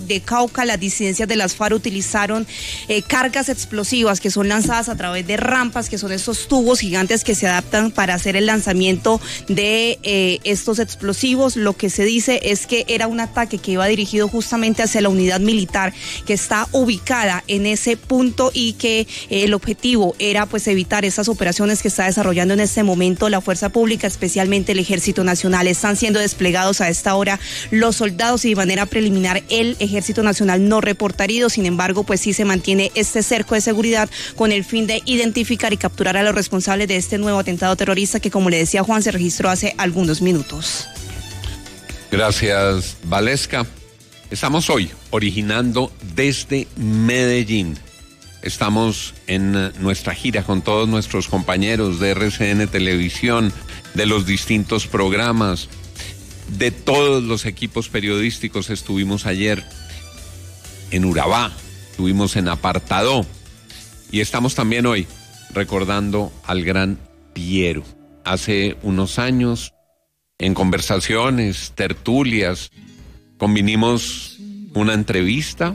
de Cauca, las disidencias de las FARC utilizaron cargas explosivas que son lanzadas a través de rampas, que son estos tubos gigantes que se adaptan para hacer el lanzamiento de estos explosivos. Lo que se dice es que era un ataque que iba dirigido justamente hacia la unidad militar que está ubicada en ese punto y que el objetivo era pues evitar esas operaciones que está desarrollando en este momento la fuerza pública, especialmente el Ejército Nacional. Están siendo desplegados a esta hora los soldados y de manera preliminar el Ejército Nacional no reporta heridos. Sin embargo, pues sí se mantiene este cerco de seguridad con el fin de identificar y capturar a los responsables de este nuevo atentado terrorista que, como le decía Juan, se registró hace algunos minutos. Gracias, Valesca. Estamos hoy originando desde Medellín. Estamos en nuestra gira con todos nuestros compañeros de RCN Televisión, de los distintos programas, de todos los equipos periodísticos. Estuvimos ayer en Urabá, estuvimos en Apartadó y estamos también hoy recordando al gran Piero. Hace unos años, en conversaciones, tertulias, convinimos una entrevista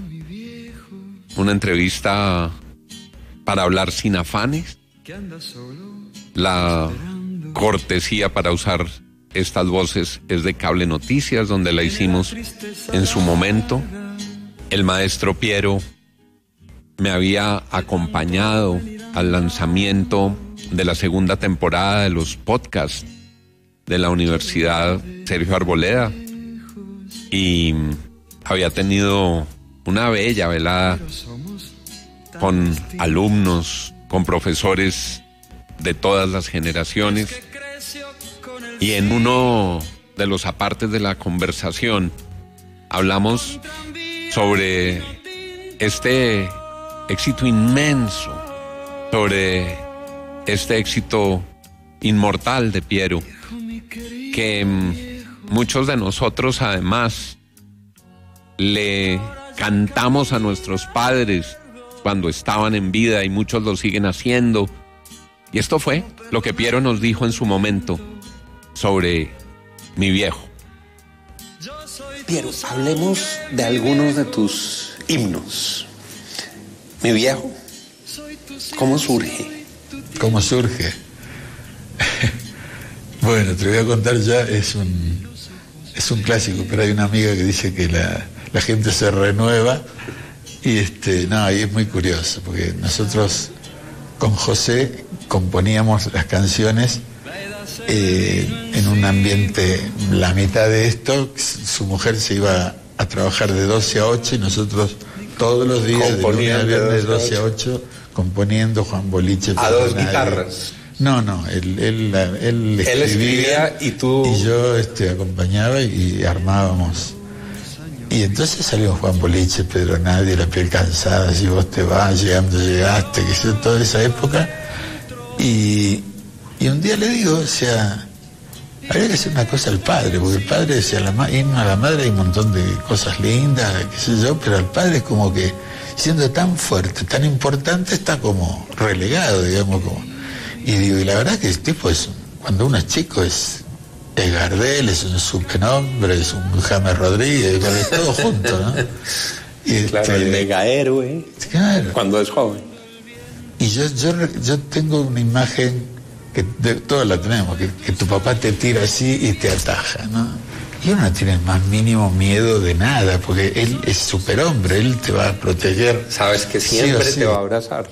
para hablar sin afanes. La cortesía para usar estas voces es de Cable Noticias, donde la hicimos en su momento. El maestro Piero me había acompañado al lanzamiento de la segunda temporada de los podcasts de la Universidad Sergio Arboleda y había tenido una bella velada con alumnos, con profesores de todas las generaciones, y en uno de los apartes de la conversación hablamos sobre este éxito inmenso, sobre este éxito inmortal de Piero, que muchos de nosotros además le cantamos a nuestros padres cuando estaban en vida y muchos lo siguen haciendo. Y esto fue lo que Piero nos dijo en su momento sobre mi viejo. Piero, hablemos de algunos de tus himnos. Mi viejo, ¿cómo surge? ¿Cómo surge? Bueno, te voy a contar ya, es un clásico, pero hay una amiga que dice que la gente se renueva y y es muy curioso, porque nosotros con José componíamos las canciones en un ambiente, la mitad de esto, su mujer se iba a trabajar de 12 a 8 y nosotros todos los días de lunes a viernes de 12 a 8 componiendo Juan Boliche. ¿A dos guitarras? No, él escribía y tú... Y yo acompañaba y armábamos. Y entonces salió Juan Boliche, Pedro Nadie, La Piel Cansada, Si Vos Te Vas, Llegando Llegaste, que sé, toda esa época. Y un día le digo, habría que hacer una cosa al padre, porque el padre decía, himno a la madre hay un montón de cosas lindas, qué sé yo, pero el padre es como que, siendo tan fuerte, tan importante, está como relegado, digamos, como... Y digo, y la verdad que el tipo cuando uno es chico es Gardel, es un Supernombre, es un James Rodríguez, es todo junto, ¿no? Y claro, el mega héroe, claro. Cuando es joven. Y yo tengo una imagen que todos la tenemos, que tu papá te tira así y te ataja, ¿no? Y uno no tiene el más mínimo miedo de nada, porque él es superhombre, él te va a proteger. Sabes que siempre te va a abrazar.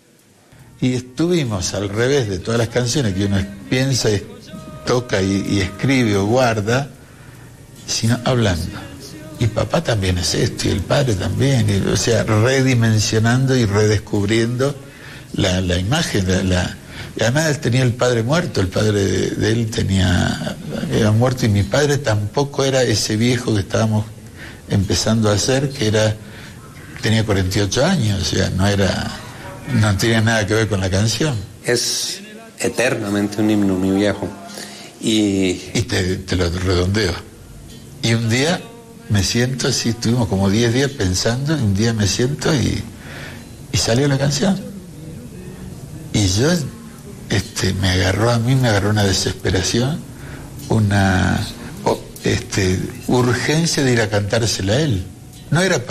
Y estuvimos al revés de todas las canciones que uno piensa, toca y escribe o guarda, sino hablando. Y papá también es esto, y el padre también, o sea, redimensionando y redescubriendo la imagen, y además él tenía el padre muerto, el padre de él era muerto, y mi padre tampoco era ese viejo que estábamos empezando a hacer, tenía 48 años, o sea, no tenía nada que ver con la canción. Es eternamente un himno, mi viejo. Y te lo redondeo. Y un día me siento así, estuvimos como 10 días pensando, y un día me siento y salió la canción. Y yo, me agarró una desesperación, una urgencia de ir a cantársela a él. No era